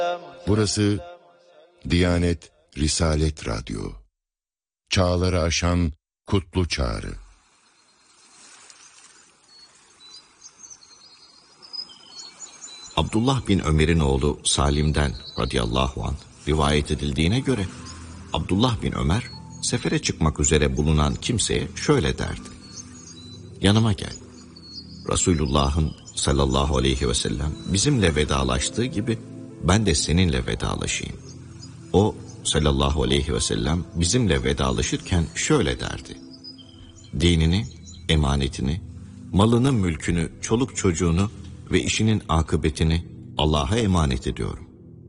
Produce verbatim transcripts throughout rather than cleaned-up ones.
Burası Diyanet Risalet Radyo. Çağları aşan kutlu çağrı. Abdullah bin Ömer'in oğlu Salim'den radıyallahu anh rivayet edildiğine göre Abdullah bin Ömer sefere çıkmak üzere bulunan kimseye şöyle derdi: yanıma gel. Resulullah'ın sallallahu aleyhi ve sellem bizimle vedalaştığı gibi ben de seninle vedalaşayım. O sallallahu aleyhi ve sellem bizimle vedalaşırken şöyle derdi: dinini, emanetini, malını, mülkünü, çoluk çocuğunu ve işinin akıbetini Allah'a emanet ediyorum.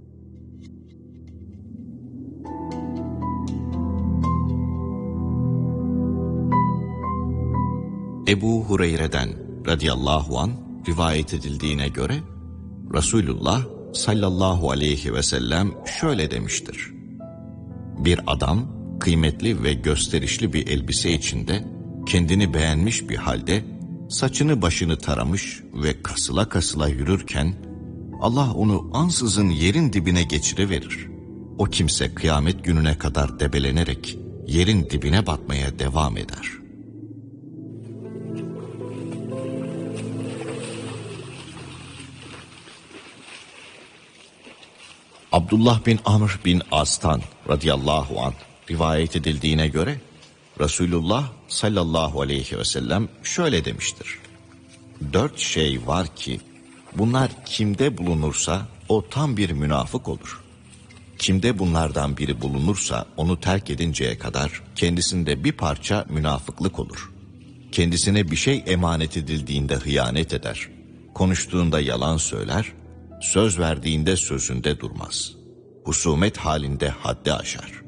Ebu Hureyre'den radıyallahu anh rivayet edildiğine göre Resulullah sallallahu aleyhi ve sellem şöyle demiştir: bir adam kıymetli ve gösterişli bir elbise içinde kendini beğenmiş bir halde saçını başını taramış ve kasıla kasıla yürürken Allah onu ansızın yerin dibine geçiriverir. O kimse kıyamet gününe kadar debelenerek yerin dibine batmaya devam eder. Abdullah bin Amr bin As'tan radıyallahu anh rivayet edildiğine göre Resulullah sallallahu aleyhi ve sellem şöyle demiştir: dört şey var ki bunlar kimde bulunursa o tam bir münafık olur. Kimde bunlardan biri bulunursa onu terk edinceye kadar kendisinde bir parça münafıklık olur. Kendisine bir şey emanet edildiğinde hıyanet eder. Konuştuğunda yalan söyler. Söz verdiğinde sözünde durmaz. Husumet halinde haddi aşar.